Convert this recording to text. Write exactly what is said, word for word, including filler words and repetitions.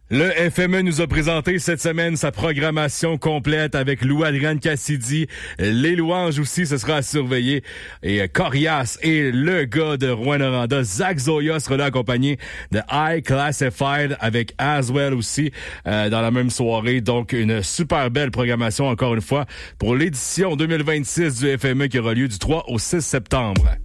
Le F M E nous a présenté cette semaine sa programmation complète avec Lou-Adrian Cassidy. Les louanges aussi, ce sera à surveiller. Et Corias et le gars de Rouyn-Noranda, Zach Zoya, sera là accompagné de High Classified avec Aswell aussi euh, dans la même soirée. Donc, une super belle programmation encore une fois pour l'édition deux mille vingt-six du F M E qui aura lieu du trois au six septembre.